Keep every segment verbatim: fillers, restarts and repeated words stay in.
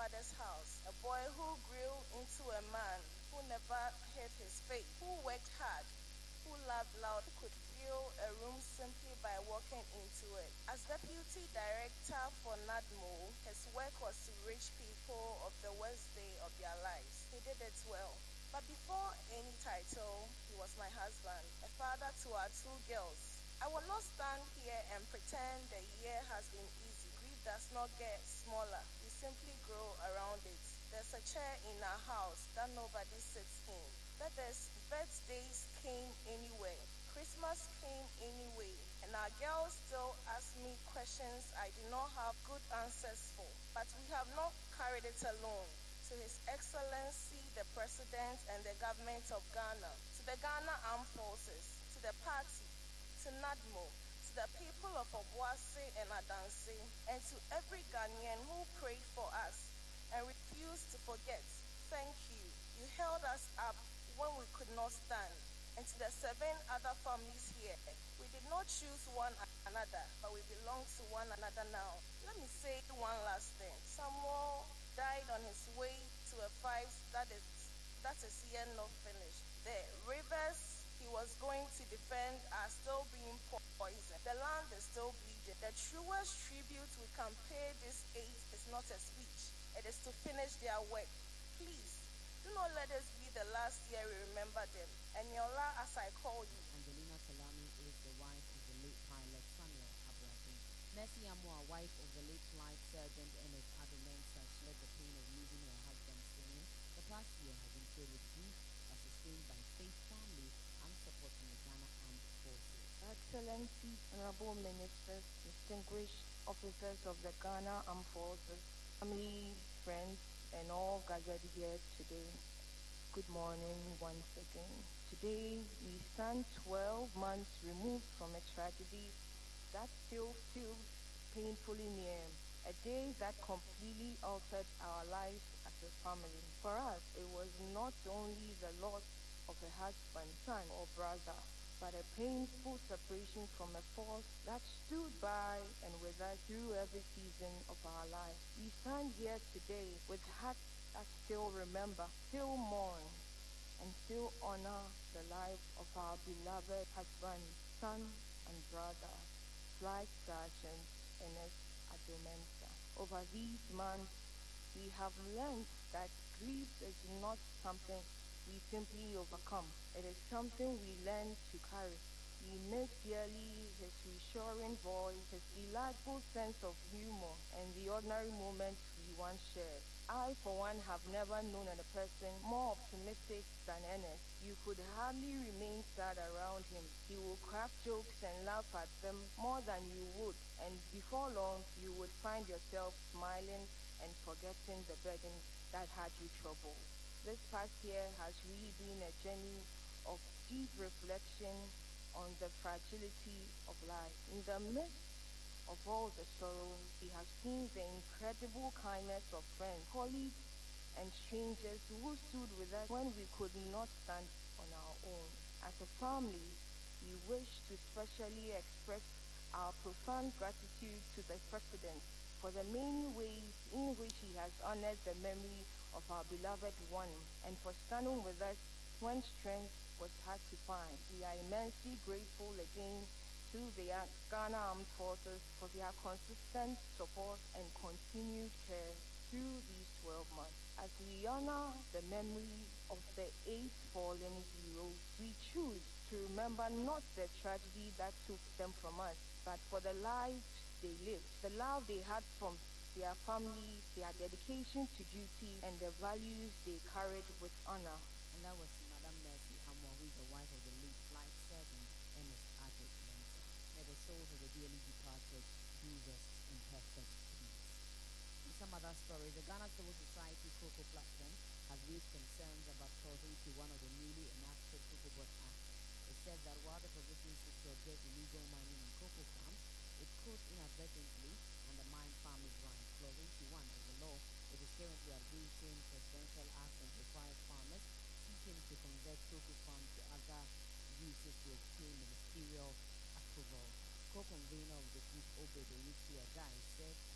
father's house, a boy who grew into a man who never hid his faith, who worked hard, who laughed loud, who could fill a room simply by walking into it. As deputy director for NADMO, his work was to reach people of the worst day of their lives. He did it well. But before any title, he was my husband, a father to our two girls. I will not stand here and pretend the year has been easy. Grief does not get smaller. We simply grow around it. There's a chair in our house that nobody sits in. Birthdays, birthdays came anyway. Christmas came anyway. And our girls still ask me questions I do not have good answers for. But we have not carried it alone. To His Excellency, the President and the Government of Ghana, to the Ghana Armed Forces, to the party, to NADMO, to the people of Obuasi and Adansi, and to every Ghanaian who prayed for us and refused to forget, thank you. You held us up when we could not stand. And to the seven other families here, we did not choose one another, but we belong to one another now. Let me say one last thing. Samuel died on his way to a fight that is that is yet not finished. The rivers he was going to defend are still being poisoned. The land is still bleeding. The truest tribute we can pay this aid is not a speech. It is to finish their work. Please, do not let us be the last year we remember them. And Yola, as I call you. Angelina Salami is the wife of the late pilot Samuel Abraham. Mercy Amwa, wife of the late flight sergeant Ernest Ademensa, shared the pain of losing her husband, saying, the past year has been filled with grief, but sustained by faith, family, and support from the Ghana Armed Forces. Excellency, Honorable Ministers, distinguished officers of the Ghana Armed Forces, family, friends, and all gathered here today, good morning once again. Today, we stand twelve months removed from a tragedy that still feels painfully near, a day that completely altered our lives as a family. For us, it was not only the loss of a husband, son, or brother, but a painful separation from a force that stood by and with us through every season of our life. We stand here today with hearts that still remember, still mourn, and still honor the life of our beloved husband, son, and brother, Flight Sergeant Ernest Ademensa. Over these months, we have learned that grief is not something we simply overcome. It is something we learn to carry. We miss dearly his reassuring voice, his delightful sense of humor, and the ordinary moments we once shared. I, for one, have never known a person more optimistic than Ernest. You could hardly remain sad around him. He will crack jokes and laugh at them more than you would, and before long, you would find yourself smiling and forgetting the burden that had you troubled. This past year has really been a journey of deep reflection on the fragility of life. In the midst of all the sorrow, we have seen the incredible kindness of friends, colleagues, and strangers who stood with us when we could not stand on our own. As a family, we wish to specially express our profound gratitude to the President for the many ways in which he has honored the memory of our beloved one, and for standing with us when strength was hard to find. We are immensely grateful again to the Ghana Armed Forces for their consistent support and continued care through these twelve months. As we honor the memory of the eight fallen heroes, we choose to remember not the tragedy that took them from us, but for the lives they lived, the love they had from their families, their dedication to duty, and the values they carried with honor. And that was Madam Mercy Amwa, who is the wife of the late flight sergeant Ernest Ademensa. May the souls of the dearly departed do rest in perfect peace. In some other stories, the Ghana Civil Society Cocoa Platform has raised concerns about Clause eighty-one of the newly enacted Cocoa Board Act. It said that while the provisions seek to address illegal mining in cocoa farms, it could inadvertently undermine farmers' rights. Clause eighty-one of the law, which is currently awaiting Presidential Act and requires farmers seeking to convert cocoa farms to other uses to obtain ministerial approval. Co-convener of the group, Obed Owusu Adai, said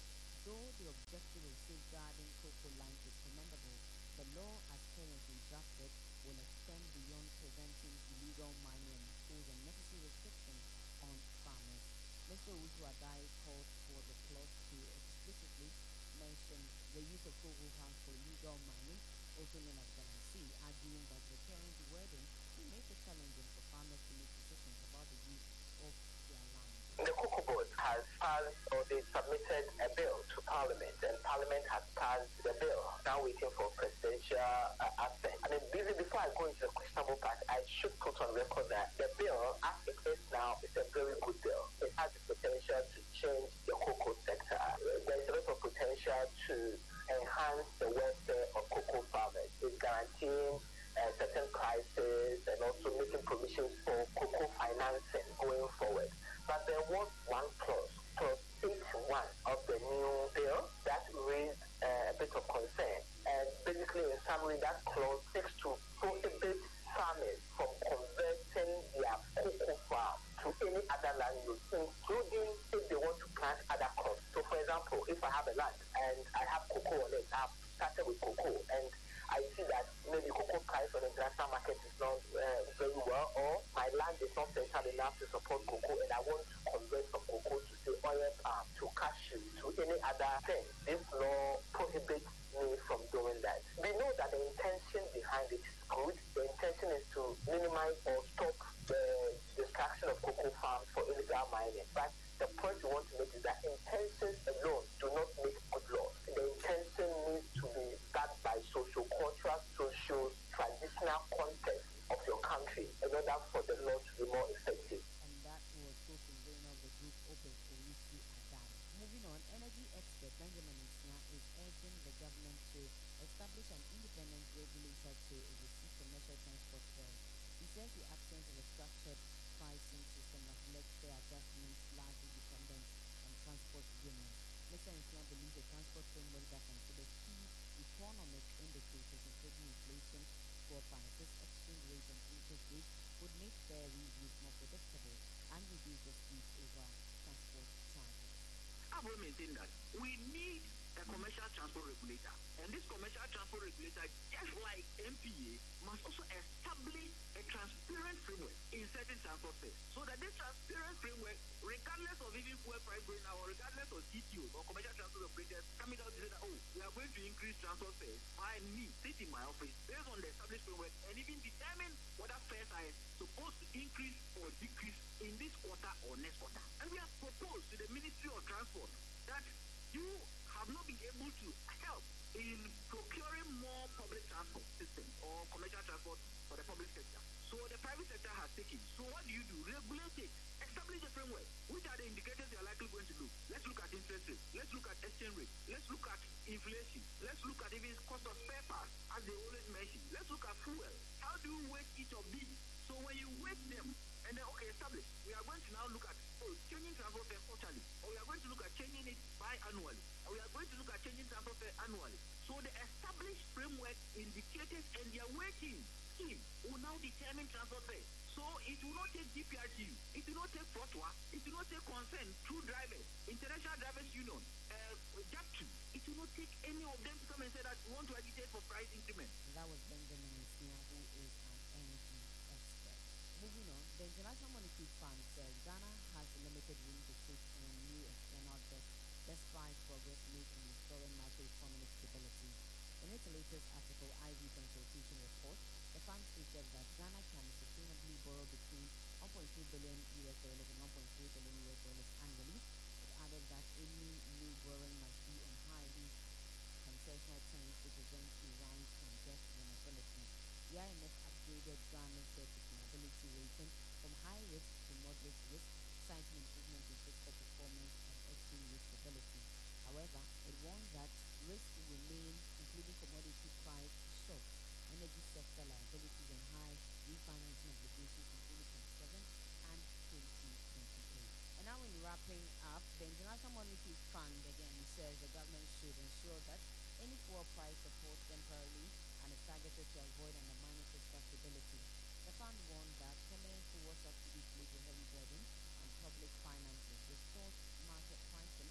Though the objective of safeguarding cocoa land is commendable, the law as currently drafted will extend beyond preventing illegal mining and impose unnecessary restrictions on farmers. Mister Uju Adai called for the clause to explicitly mention the use of cocoa farms for illegal mining, also known as galamsey, arguing that the current wording will make it challenging for farmers to make decisions about the use of their land. The Cocoa Board has passed, or they submitted a bill to Parliament, and Parliament has passed the bill. Now waiting for presidential uh, assent. I mean, busy before I go into the questionable part, I should put on record that the bill, as it is now, is a very good bill. It has the potential to change the cocoa sector. There is a lot of potential to enhance the welfare of cocoa farmers. It's guaranteeing uh, certain prices and also making provisions for cocoa financing going forward. But there was one clause, clause eighty-one of the new bill, that raised uh, a bit of concern. And basically, in summary, that clause seeks to prohibit farmers from converting their cocoa farm to any other land use, including if they want to plant other crops. So, for example, if I have a land and I have cocoa on it, I've started with cocoa, and I see that maybe cocoa price on the international market is not uh, very well, or my land is not fertile enough to support cocoa, and I want to convert from cocoa to say oil palm, to cashew, to any other thing. This law prohibits me from doing that. We know that the intention behind it is good. The intention is to minimize or stop the destruction of cocoa farms for illegal mining. But the point we want to make is that intentions alone do not make good laws. The intention needs to be backed by socio-cultural, social, traditional context of your country in order for the law to be more effective. And that was co-convener of the group, Obed Owusu Adai. Moving on, energy expert Benjamin Isnya is urging the government to establish an independent regulator to oversee commercial transport fares. He says the absence of a structured pricing system has led to adjustments largely dependent on transport unions. Mister Isnya believes a transport framework that considers key economic indicators including inflation, fuel prices, exchange rate and interest rates would make fare reviews more predictable and reduce disputes over transport charges. I will maintain that we need a commercial transport regulator, and this commercial transport regulator, just like M P A, must also establish a transparent framework in certain transport fares, so that this transparent framework, regardless of even fuel price going down, or regardless of T T Os or commercial transport operators coming out to say that, oh, we are going to increase transport fares, I me sit in my office based on the established framework and even determine whether fares are supposed to increase or decrease in this quarter or next quarter. And we have proposed to the Ministry of Transport that you have not been able to help in procuring more public transport systems or commercial transport for the public sector. So the private sector has taken. So what do you do? Regulate it. Establish a framework. Which are the indicators you are likely going to look? Let's look at interest rates. Let's look at exchange rate. Let's look at inflation. Let's look at even cost of spare parts, as they always mention. Let's look at fuel. How do you weight each of these? So when you weight them, and then, okay, establish, we are going to now look at oh, changing transport fare quarterly, or we are going to look at changing it biannually, or we are going to look at changing transport fare annually. So the established framework indicators and their weighting scheme will now determine transport fare. So it will not take G P R T U, it will not take FOTWA, it will not take consent through drivers, International Drivers Union, uh, J A P T U. It will not take any of them to come and say that we want to agitate for price increment. That was Benjamin Isnya, who is an energy expert. Moving on, the International Monetary Fund says Ghana has limited room to take on new external debt despite progress made in restoring macroeconomic stability. In its latest article, I V Consultation Report, the fund stated that Ghana can sustainably borrow between one point two billion U S dollars and one point three billion U S dollars annually. It added that any new borrowing must be on highly concessional terms to prevent a rise in debt vulnerability. The I M F upgraded Ghana's debt sustainability rating from high risk to moderate risk, citing improvement in fiscal performance and exchange rate stability. However, it warned that risks will remain, including commodity price shocks, energy sector liabilities, and high refinancing obligations in twenty twenty-seven and twenty twenty-eight. And now, in wrapping up, the International Monetary Fund again says the government should ensure that any fuel price support temporarily and is targeted to avoid undermining fiscal stability. The fund warned that permanent fuel subsidies place a heavy burden on public finances, distort market pricing, and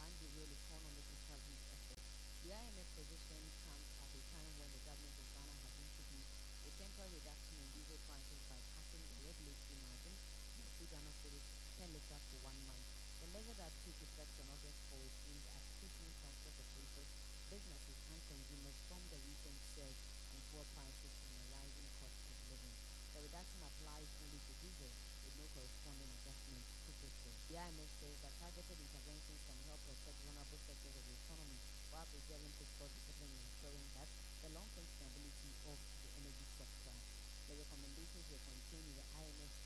behind the real economic recovery effort. The I M F position comes at a time when the government of Ghana has introduced a temporary reduction in diesel prices by cutting the regulatory margin by two Ghana cedis per litre for one month. The measure that took effect on August fourth is aimed at pushing transport operators, businesses and consumers from the recent surge in fuel prices and a rising cost of living. The reduction applies only to diesel, with no corresponding adjustment to petrol. The I M F says that targeted interventions can help protect vulnerable sectors of the economy while preserving fiscal discipline and ensuring that the long-term stability of the energy sector. The recommendations were contained in the I M F's